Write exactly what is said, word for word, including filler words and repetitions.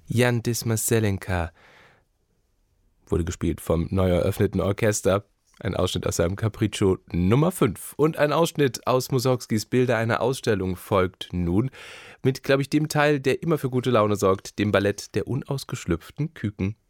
Jan Dismas-Zelenka wurde gespielt vom neu eröffneten Orchester. Ein Ausschnitt aus seinem Capriccio Nummer fünf. Und ein Ausschnitt aus Mussorgskis Bilder einer Ausstellung folgt nun mit, glaube ich, dem Teil, der immer für gute Laune sorgt, dem Ballett der unausgeschlüpften Küken.